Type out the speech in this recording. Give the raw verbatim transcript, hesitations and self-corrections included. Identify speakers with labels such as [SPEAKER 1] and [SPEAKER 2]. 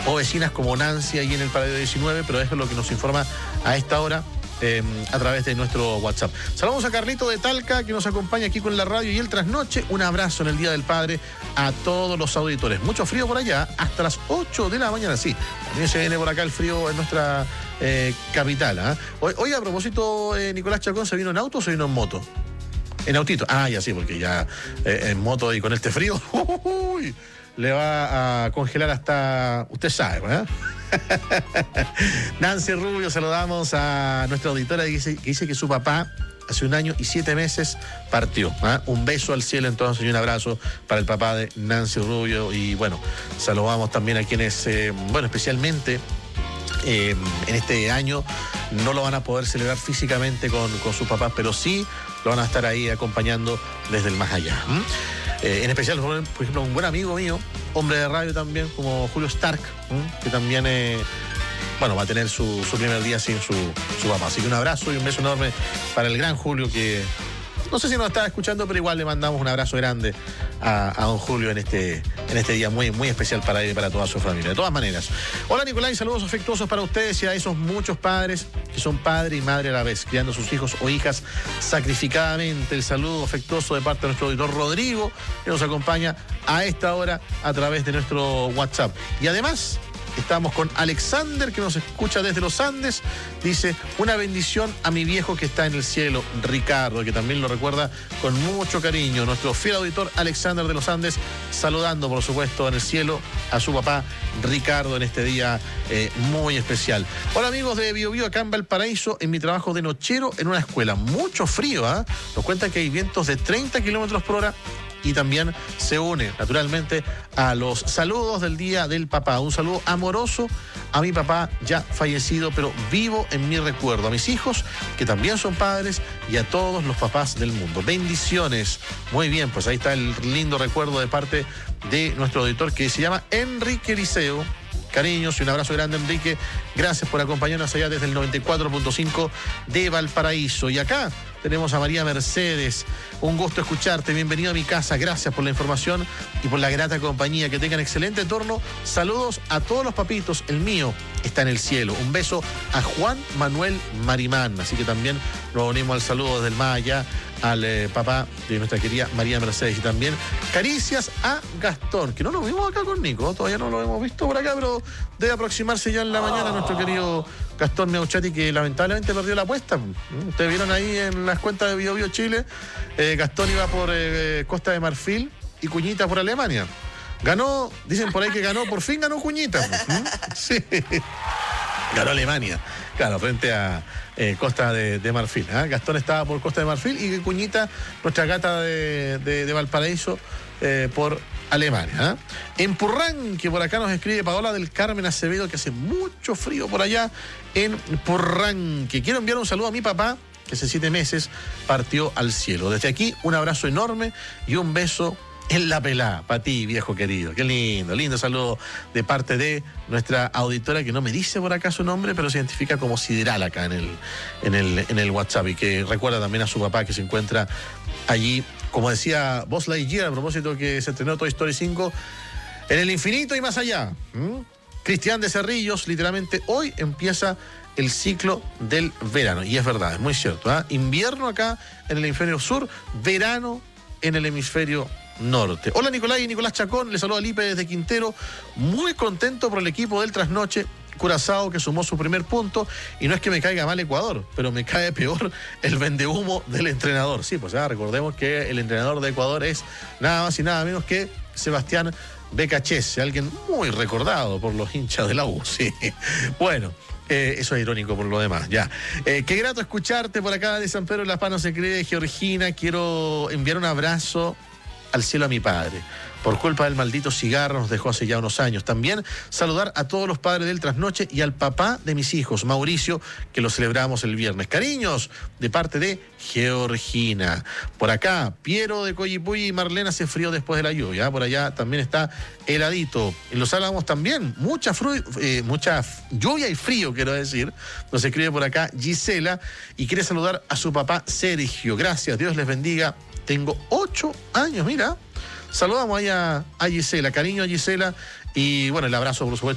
[SPEAKER 1] o vecinas como Nancy ahí en el Paraíso diecinueve, pero eso es lo que nos informa a esta hora eh, a través de nuestro WhatsApp. Saludamos a Carlito de Talca, que nos acompaña aquí con la radio y el trasnoche. Un abrazo en el Día del Padre a todos los auditores. Mucho frío por allá, hasta las ocho de la mañana, sí. También se viene por acá el frío en nuestra eh, capital. ¿eh? Hoy, hoy, a propósito, eh, Nicolás Chacón, ¿se vino en auto o se vino en moto? En autito. Ah, ya sí, porque ya eh, en moto y con este frío uy, le va a congelar hasta... Usted sabe, ¿eh? Nancy Rubio, saludamos a nuestra auditora que dice, que dice que su papá hace un año y siete meses partió. ¿eh? Un beso al cielo entonces y un abrazo para el papá de Nancy Rubio. Y bueno, saludamos también a quienes, eh, bueno, especialmente eh, en este año no lo van a poder celebrar físicamente con, con sus papás, pero sí lo van a estar ahí acompañando desde el más allá. ¿Mm? Eh, en especial, por ejemplo, un buen amigo mío, hombre de radio también, como Julio Stark, ¿mm? que también eh, bueno, va a tener su, su primer día sin su, su papá. Así que un abrazo y un beso enorme para el gran Julio, que no sé si nos está escuchando, pero igual le mandamos un abrazo grande a, a don Julio en este, en este día muy, muy especial para él y para toda su familia. De todas maneras. Hola, Nicolás, saludos afectuosos para ustedes y a esos muchos padres que son padre y madre a la vez, criando a sus hijos o hijas sacrificadamente. El saludo afectuoso de parte de nuestro auditor Rodrigo, que nos acompaña a esta hora a través de nuestro WhatsApp. Y además estamos con Alexander, que nos escucha desde los Andes. Dice, una bendición a mi viejo que está en el cielo, Ricardo, que también lo recuerda con mucho cariño. Nuestro fiel auditor Alexander de los Andes, saludando, por supuesto, en el cielo a su papá Ricardo en este día eh, muy especial. Hola, amigos de Bio Bio, acá en Valparaíso, en mi trabajo de nochero en una escuela. Mucho frío, ¿ah? ¿eh? Nos cuenta que hay vientos de treinta kilómetros por hora. Y también se une, naturalmente, a los saludos del Día del Papá. Un saludo amoroso a mi papá ya fallecido, pero vivo en mi recuerdo. A mis hijos, que también son padres, y a todos los papás del mundo. Bendiciones. Muy bien, pues ahí está el lindo recuerdo de parte de nuestro auditor, que se llama Enrique Liceo. Cariños y un abrazo grande, Enrique. Gracias por acompañarnos allá desde el noventa y cuatro punto cinco de Valparaíso. Y acá tenemos a María Mercedes. Un gusto escucharte. Bienvenido a mi casa. Gracias por la información y por la grata compañía. Que tengan excelente turno. Saludos a todos los papitos. El mío está en el cielo. Un beso a Juan Manuel Marimán. Así que también nos unimos al saludo desde el más allá al eh, papá de nuestra querida María Mercedes. Y también caricias a Gastón, que no nos vimos acá con Nico, todavía no lo hemos visto por acá, pero debe aproximarse ya en la mañana nuestro querido Gastón Meuchati, que lamentablemente perdió la apuesta. Ustedes vieron ahí en las cuentas de Bio Bio Chile, eh, Gastón iba por eh, Costa de Marfil y Cuñita por Alemania. Ganó, dicen por ahí que ganó, por fin ganó Cuñita. ¿Mm? Sí. Ganó Alemania, claro, frente a eh, Costa de, de Marfil. ¿eh? Gastón estaba por Costa de Marfil y Cuñita, nuestra gata de, de, de Valparaíso, eh, por Alemania. ¿eh? En Purrán, que por acá nos escribe Paola del Carmen Acevedo, que hace mucho frío por allá en Purrán, que quiero enviar un saludo a mi papá, que hace siete meses partió al cielo. Desde aquí, un abrazo enorme y un beso en la pelá, para ti, viejo querido. Qué lindo, lindo saludo de parte de nuestra auditora, que no me dice por acá su nombre, pero se identifica como Sideral acá en el, en el, en el WhatsApp, y que recuerda también a su papá, que se encuentra allí, como decía Buzz Lightyear, a propósito que se estrenó Toy Story cinco, en el infinito y más allá. ¿Mm? Cristian de Cerrillos, literalmente hoy empieza el ciclo del verano, y es verdad, es muy cierto. ¿eh? Invierno acá en el hemisferio sur, verano en el hemisferio norte. Hola, Nicolás y Nicolás Chacón, les saluda Lipe desde Quintero, muy contento por el equipo del trasnoche Curazao, que sumó su primer punto, y no es que me caiga mal Ecuador, pero me cae peor el vendehumo del entrenador. Sí, pues ya recordemos que el entrenador de Ecuador es nada más y nada menos que Sebastián Becachese, alguien muy recordado por los hinchas de la U, sí. Bueno, Eh, eso es irónico por lo demás, ya. Eh, qué grato escucharte por acá de San Pedro de las Panos, se cree Georgina. Quiero enviar un abrazo al cielo a mi padre. Por culpa del maldito cigarro nos dejó hace ya unos años. También saludar a todos los padres del trasnoche y al papá de mis hijos, Mauricio, que lo celebramos el viernes. Cariños de parte de Georgina. Por acá, Piero de Coyipuy y Marlena, hace frío después de la lluvia. Por allá también está heladito. En Los Álamos también, mucha, fru- eh, mucha lluvia y frío, quiero decir. Nos escribe por acá Gisela y quiere saludar a su papá Sergio. Gracias, Dios les bendiga. Tengo ocho años, mira. Saludamos ahí a, a Gisela, cariño a Gisela, y bueno, el abrazo por supuesto